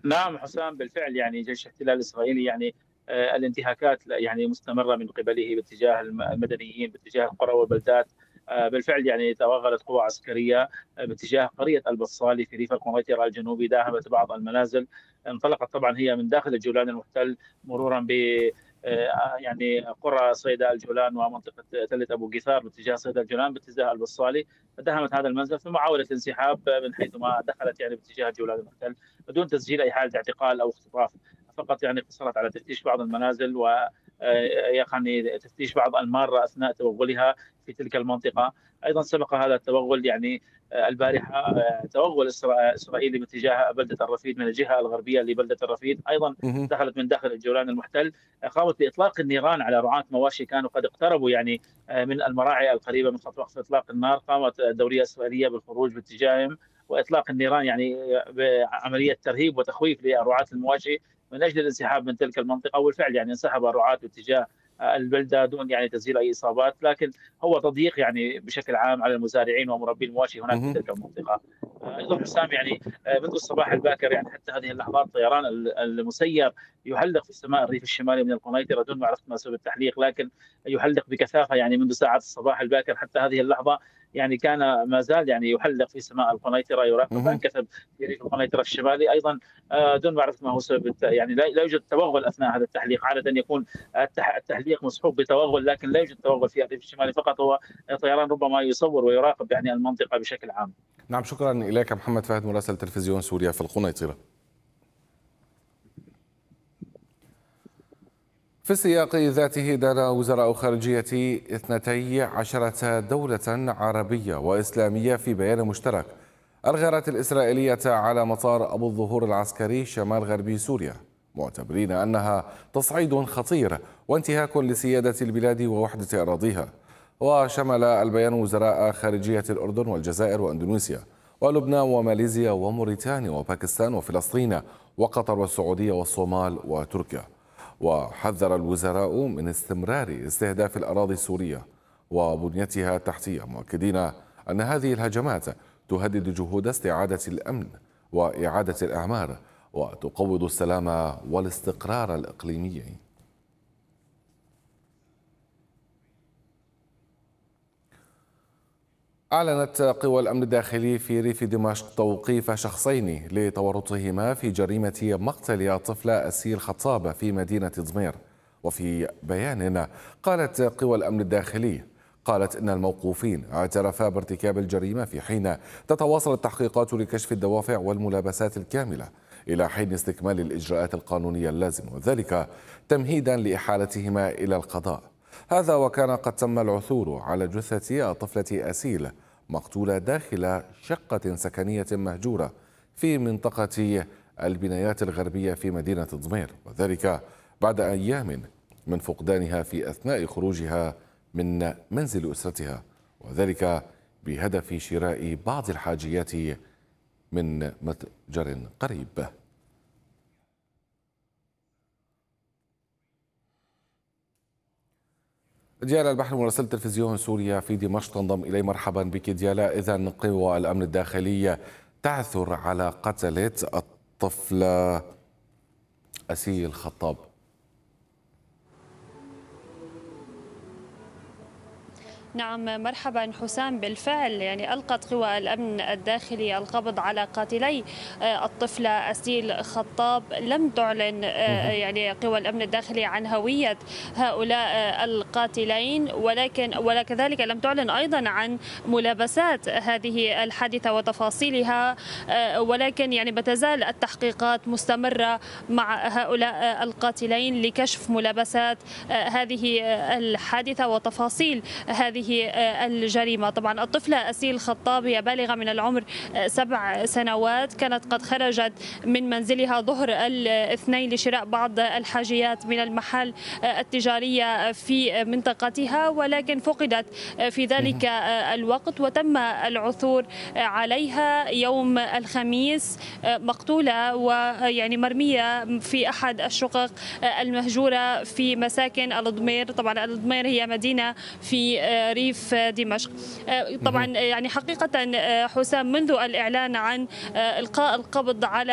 نعم حسام، بالفعل يعني جيش الاحتلال الإسرائيلي يعني الانتهاكات يعني مستمرة من قبله باتجاه المدنيين، باتجاه القرى والبلدات. بالفعل يعني توغلت قوى عسكرية باتجاه قرية البصالي في ريف القنيطرة الجنوبي، داهمت بعض المنازل. انطلقت طبعا هي من داخل الجولان المحتل مرورا ب يعني قرى صيدا الجولان ومنطقة تلة أبو قيثار باتجاه صيدا الجولان باتجاه البصالي. داهمت هذا المنزل في محاولة انسحاب من حيث ما دخلت يعني باتجاه الجولان المحتل بدون تسجيل اي حاله اعتقال او اختطاف. فقط يعني قصرت على تفتيش بعض المنازل و يعني تفتيش بعض الماره اثناء توغلها في تلك المنطقه. ايضا سبق هذا التوغل يعني البارحه توغل اسرائيلي باتجاه بلده الرفيد من الجهه الغربيه لبلده الرفيد، ايضا مهم. دخلت من داخل الجولان المحتل. قامت باطلاق النيران على رعاة مواشي كانوا قد اقتربوا يعني من المراعي القريبه من خط وقف اطلاق النار. قامت الدوريه الاسرائيليه بالخروج باتجاههم واطلاق النيران يعني بعمليه ترهيب وتخويف لرعاة المواشي من اجل الانسحاب من تلك المنطقه. والفعل يعني انسحب الرعاة باتجاه البلده دون يعني تسجيل اي اصابات، لكن هو تضييق يعني بشكل عام على المزارعين ومربي المواشي هناك في مهم. تلك المنطقه. ايضا حسام يعني منذ الصباح الباكر يعني حتى هذه اللحظات طيران المسير يحلق في السماء الريف الشمالي من القنيطره دون ما عرفت ما سبب التحليق، لكن يحلق بكثافه يعني منذ ساعات الصباح الباكر حتى هذه اللحظه. يعني كان ما زال يعني يحلق في سماء القنيطره يراقب ما مهم. انكتب في ريف القنيطره الشمالي. ايضا دون معرفه ما هو سبب يعني لا يوجد توغل اثناء هذا التحليق. عاده يكون التحليق مصحوب بتوغل، لكن لا يوجد توغل في الريف الشمالي، فقط هو طيران ربما يصور ويراقب يعني المنطقه بشكل عام. نعم، شكرا إليك محمد فهد مراسل تلفزيون سوريا في القنيطرة. في السياق ذاته دان وزراء خارجية 12 دولة عربية وإسلامية في بيان مشترك الغارات الإسرائيلية على مطار أبو الظهور العسكري شمال غربي سوريا، معتبرين أنها تصعيد خطير وانتهاك لسيادة البلاد ووحدة أراضيها. وشمل البيان وزراء خارجية الأردن والجزائر وأندونيسيا ولبنان وماليزيا وموريتانيا وباكستان وفلسطين وقطر والسعودية والصومال وتركيا. وحذر الوزراء من استمرار استهداف الأراضي السورية وبنيتها التحتية، مؤكدين أن هذه الهجمات تهدد جهود استعادة الأمن وإعادة الإعمار وتقوض السلام والاستقرار الإقليمي. أعلنت قوى الأمن الداخلي في ريف دمشق توقيف شخصين لتورطهما في جريمة مقتل الطفلة أسيل خطاب في مدينة ضمير. وفي بيان قالت قوى الأمن الداخلي إن الموقوفين اعترفا بارتكاب الجريمة في حين تتواصل التحقيقات لكشف الدوافع والملابسات الكاملة إلى حين استكمال الإجراءات القانونية اللازمة، وذلك تمهيدا لإحالتهما إلى القضاء. هذا وكان قد تم العثور على جثة الطفلة أسيل مقتولة داخل شقة سكنية مهجورة في منطقة البنايات الغربية في مدينة ضمير، وذلك بعد أيام من فقدانها في أثناء خروجها من منزل أسرتها، وذلك بهدف شراء بعض الحاجيات من متجر قريب. ديالا البحر مراسل تلفزيون سوريا في دمشق تنضم إلي. مرحبا بك ديالا. إذا قوى الأمن الداخلية تعثر على قتلة الطفل أسيل خطاب. نعم مرحبا حسام، بالفعل يعني ألقت قوى الأمن الداخلي القبض على قاتلي الطفلة أسيل خطاب. لم تعلن يعني قوى الأمن الداخلي عن هوية هؤلاء القاتلين، وكذلك لم تعلن أيضا عن ملابسات هذه الحادثة وتفاصيلها، ولكن يعني بتزال التحقيقات مستمرة مع هؤلاء القاتلين لكشف ملابسات هذه الحادثة وتفاصيل هذه الجريمة. طبعا الطفلة أسيل خطاب هي بالغة من العمر 7 سنوات، كانت قد خرجت من منزلها ظهر الاثنين لشراء بعض الحاجيات من المحل التجارية في منطقتها، ولكن فقدت في ذلك الوقت وتم العثور عليها يوم الخميس مقتولة ويعني مرمية في أحد الشقق المهجورة في مساكن الضمير. طبعا الضمير هي مدينة في ريف دمشق. طبعا يعني حقيقة حسام منذ الإعلان عن إلقاء القبض على